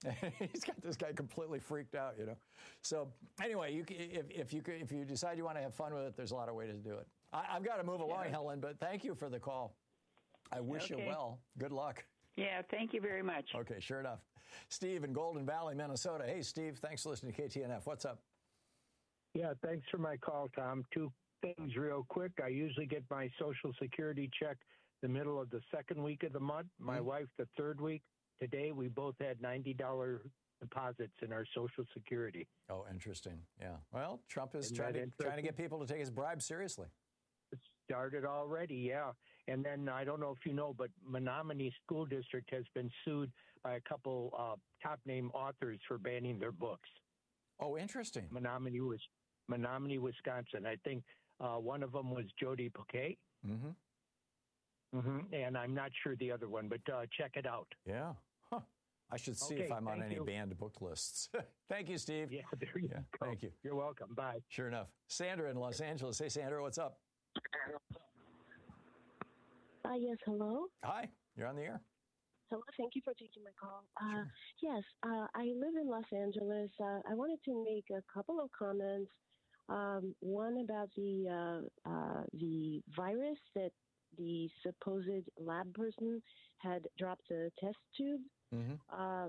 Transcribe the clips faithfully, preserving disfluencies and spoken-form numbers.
He's got this guy completely freaked out, you know. So anyway, you, if, if you if you decide you want to have fun with it, there's a lot of ways to do it. I, I've got to move along, yeah. Helen, but thank you for the call. I wish okay. you well. Good luck. Yeah, thank you very much. Okay, sure enough. Steve in Golden Valley, Minnesota. Hey, Steve, thanks for listening to K T N F. What's up? Yeah, thanks for my call, Tom. Two things real quick. I usually get my Social Security check the middle of the second week of the month. My mm-hmm. wife the third week. Today, we both had ninety dollars deposits in our Social Security. Oh, interesting. Yeah. Well, Trump is trying to, trying to get people to take his bribe seriously. Started already, yeah. And then I don't know if you know, but Menominee School District has been sued by a couple uh, top-name authors for banning their books. Oh, interesting. Menominee, was Menominee, Wisconsin. I think uh, one of them was Jodi Picoult. Mm-hmm. Mm-hmm. And I'm not sure the other one, but uh, check it out. Yeah. Huh. I should see okay, if I'm on any you. banned book lists. Thank you, Steve. Yeah, there you yeah, go. Thank you. You're welcome. Bye. Sure enough. Sandra in Los Angeles. Hey, Sandra, what's up? Uh, yes, hello. Hi, you're on the air. Hello, thank you for taking my call. Uh, sure. Yes, uh, I live in Los Angeles. Uh, I wanted to make a couple of comments. Um, one about the uh, uh, the virus that the supposed lab person had dropped a test tube. Mm-hmm. Uh,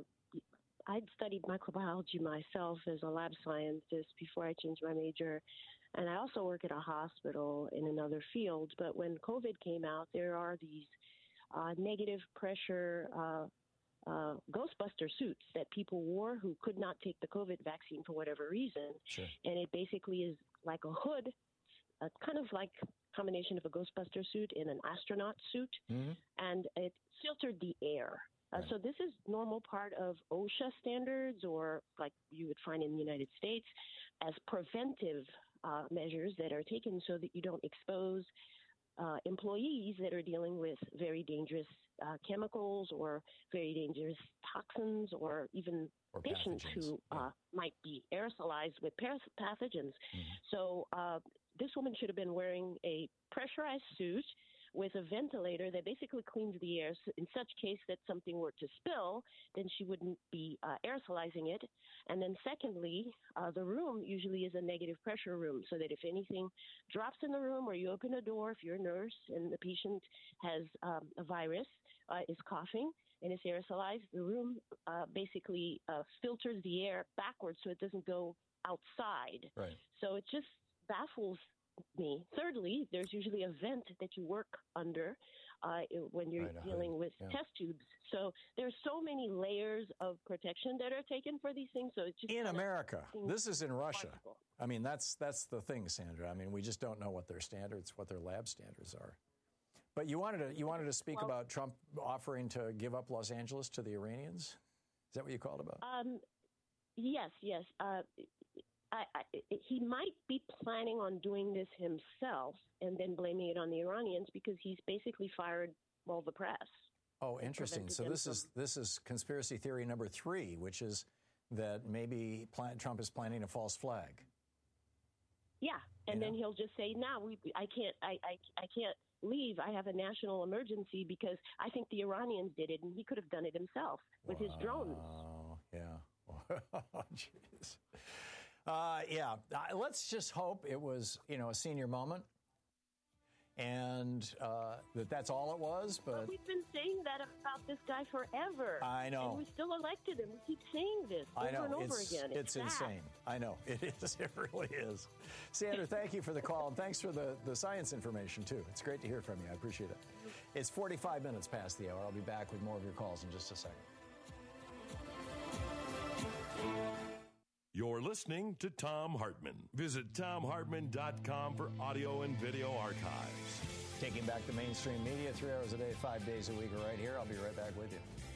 I'd studied microbiology myself as a lab scientist before I changed my major. And I also work at a hospital in another field. But when COVID came out, there are these uh, negative pressure uh, uh, Ghostbuster suits that people wore who could not take the COVID vaccine for whatever reason. Sure. And it basically is like a hood, a kind of like combination of a Ghostbuster suit and an astronaut suit. Mm-hmm. And it filtered the air. Uh, right. So this is normal part of OSHA standards, or like you would find in the United States, as preventive uh, measures that are taken so that you don't expose uh, employees that are dealing with very dangerous uh, chemicals or very dangerous toxins, or even or patients pathogens. who yeah. uh, might be aerosolized with pathogens. Mm-hmm. So uh, this woman should have been wearing a pressurized suit with a ventilator that basically cleans the air. So in such case that something were to spill, then she wouldn't be uh, aerosolizing it. And then secondly, uh, the room usually is a negative pressure room, so that if anything drops in the room, or you open a door, if you're a nurse and the patient has um, a virus, uh, is coughing and is aerosolized, the room uh, basically uh, filters the air backwards so it doesn't go outside. Right. So it just baffles me. Thirdly, there's usually a vent that you work under uh, when you're dealing with yeah. test tubes. So there's so many layers of protection that are taken for these things. So it's just in America. This is in Russia. Possible. I mean, that's that's the thing, Sandra. I mean, we just don't know what their standards, what their lab standards are. But you wanted to you wanted to speak well, about Trump offering to give up Los Angeles to the Iranians. Is that what you called about? Um, yes, yes. Uh, I, I, he might be planning on doing this himself and then blaming it on the Iranians, because he's basically fired all the press. Oh, interesting. So this is this is conspiracy theory number three, which is that maybe plan, Trump is planning a false flag. Yeah, and you then know? he'll just say, "No, we, I can't, I, I, I can't leave. I have a national emergency because I think the Iranians did it, and he could have done it himself with wow. his drones." Oh, yeah. Jeez. Uh, yeah, uh, let's just hope it was, you know, a senior moment, and uh, that that's all it was. But well, we've been saying that about this guy forever. I know. And we still elected him. We keep saying this over I know. and over it's, again. It's, it's insane. I know. It is. It really is. Sandra, thank you for the call, and thanks for the, the science information, too. It's great to hear from you. I appreciate it. It's forty-five minutes past the hour. I'll be back with more of your calls in just a second. You're listening to Thom Hartmann. Visit Thom Hartmann dot com for audio and video archives. Taking back the mainstream media three hours a day, five days a week, right here. I'll be right back with you.